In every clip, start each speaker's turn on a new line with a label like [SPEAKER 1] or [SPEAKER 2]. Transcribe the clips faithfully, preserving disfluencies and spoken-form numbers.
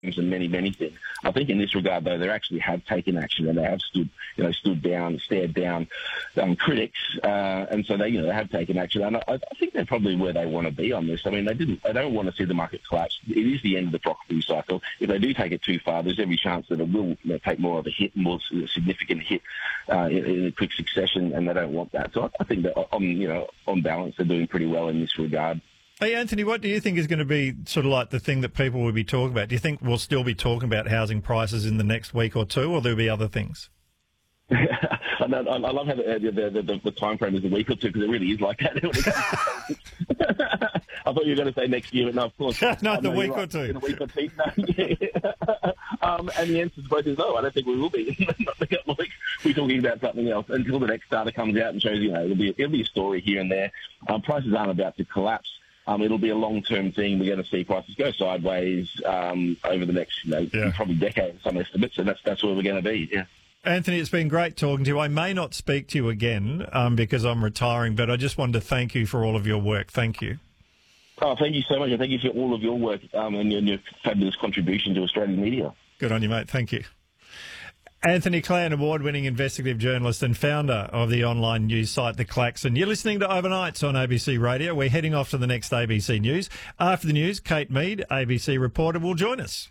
[SPEAKER 1] and many, many things. I think in this regard, though, they actually have taken action and they have stood, you know, stood down, stared down um, critics, uh, and so they, you know, they have taken action. And I, I think they're probably where they want to be on this. I mean, they didn't, they don't want to see the market collapse. It is the end of the property cycle. If they do take it too far, there's every chance that it will, you know, take more of a hit, more significant hit uh, in, in a quick succession, and they don't want that. So I, I think that, on, you know, on balance, they're doing pretty well in this regard.
[SPEAKER 2] Hey, Anthony, what do you think is going to be sort of like the thing that people will be talking about? Do you think we'll still be talking about housing prices in the next week or two, or there'll be other things?
[SPEAKER 1] I, I love how the, the, the, the time frame is a week or two, because it really is like that. I thought you were going to say next year, but no, of course.
[SPEAKER 2] no,
[SPEAKER 1] um,
[SPEAKER 2] the
[SPEAKER 1] no,
[SPEAKER 2] week
[SPEAKER 1] right.
[SPEAKER 2] or two.
[SPEAKER 1] In a week or two. No, yeah. um, and the answer to both is no. I don't think we will be. Not a couple of weeks. We're talking about something else until the next data comes out and shows, you know, it'll be, it'll be a story here and there. Um, prices aren't about to collapse. Um, it'll be a long-term thing. We're going to see prices go sideways um, over the next, you know, yeah. probably decade, some estimates, and that's that's where we're going to be. Yeah.
[SPEAKER 2] Anthony, it's been great talking to you. I may not speak to you again um, because I'm retiring, but I just wanted to thank you for all of your work. Thank you.
[SPEAKER 1] Oh, thank you so much, and thank you for all of your work um, and, your, and your fabulous contribution to Australian media.
[SPEAKER 2] Good on you, mate. Thank you. Anthony Clay, an award-winning investigative journalist and founder of the online news site The Klaxon. You're listening to Overnights on A B C Radio. We're heading off to the next A B C News. After the news, Kate Mead, A B C reporter, will join us.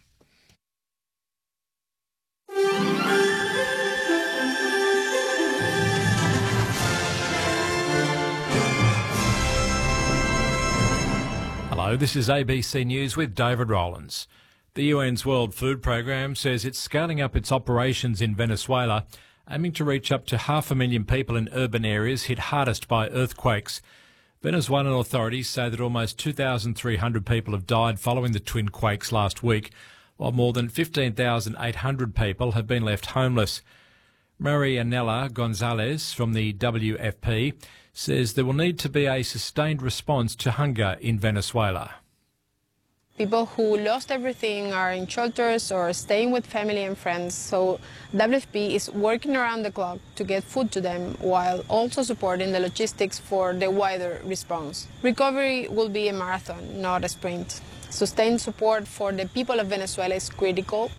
[SPEAKER 3] Hello, this is A B C News with David Rowlands. The U N's World Food Programme says it's scaling up its operations in Venezuela, aiming to reach up to half a million people in urban areas hit hardest by earthquakes. Venezuelan authorities say that almost two thousand three hundred people have died following the twin quakes last week, while more than fifteen thousand eight hundred people have been left homeless. Marianela Gonzalez from the W F P says there will need to be a sustained response to hunger in Venezuela.
[SPEAKER 4] People who lost everything are in shelters or staying with family and friends, so W F P is working around the clock to get food to them while also supporting the logistics for the wider response. Recovery will be a marathon, not a sprint. Sustained support for the people of Venezuela is critical.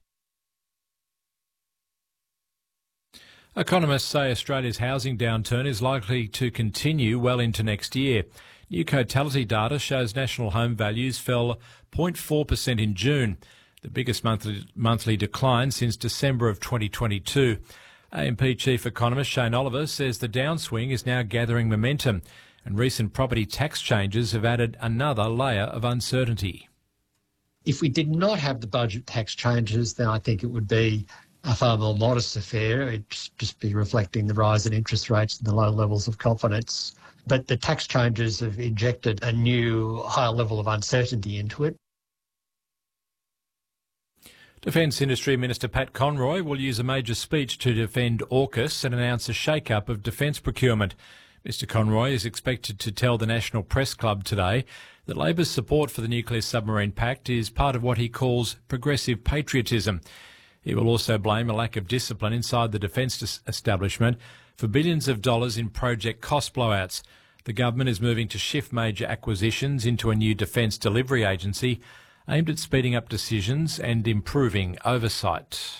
[SPEAKER 3] Economists say Australia's housing downturn is likely to continue well into next year. New Cotality data shows national home values fell zero point four percent in June, the biggest monthly monthly decline since December of twenty twenty-two. A M P Chief Economist Shane Oliver says the downswing is now gathering momentum, and recent property tax changes have added another layer of uncertainty.
[SPEAKER 5] If we did not have the budget tax changes, then I think it would be a far more modest affair. It'd just be reflecting the rise in interest rates and the low levels of confidence. But the tax changes have injected a new higher level of uncertainty into it.
[SPEAKER 3] Defence Industry Minister Pat Conroy will use a major speech to defend AUKUS and announce a shake-up of defence procurement. Mister Conroy is expected to tell the National Press Club today that Labor's support for the Nuclear Submarine Pact is part of what he calls progressive patriotism. He will also blame a lack of discipline inside the defence establishment for billions of dollars in project cost blowouts. The government is moving to shift major acquisitions into a new defence delivery agency aimed at speeding up decisions and improving oversight.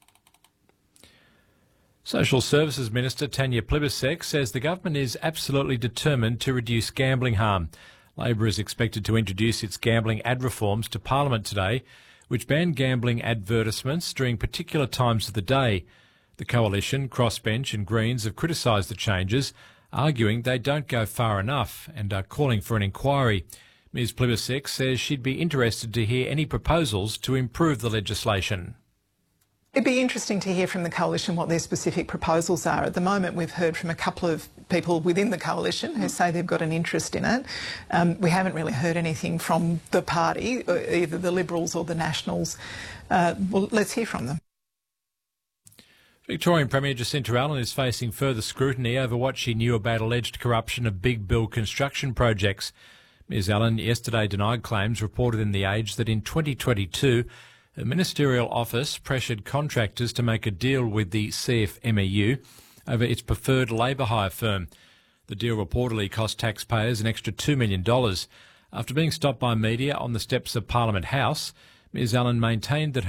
[SPEAKER 3] Social Services Minister Tanya Plibersek says the government is absolutely determined to reduce gambling harm. Labor is expected to introduce its gambling ad reforms to Parliament today, which ban gambling advertisements during particular times of the day. The Coalition, Crossbench and Greens have criticised the changes, arguing they don't go far enough and are calling for an inquiry. Ms Plibersek says she'd be interested to hear any proposals to improve the legislation.
[SPEAKER 6] It'd be interesting to hear from the Coalition what their specific proposals are. At the moment, we've heard from a couple of people within the Coalition who say they've got an interest in it. Um, we haven't really heard anything from the party, either the Liberals or the Nationals. Uh, well, let's hear from them.
[SPEAKER 3] Victorian Premier Jacinta Allen is facing further scrutiny over what she knew about alleged corruption of big bill construction projects. Ms Allen yesterday denied claims reported in The Age that in twenty twenty-two, her ministerial office pressured contractors to make a deal with the C F M E U over its preferred labour hire firm. The deal reportedly cost taxpayers an extra two million dollars. After being stopped by media on the steps of Parliament House, Ms Allen maintained that her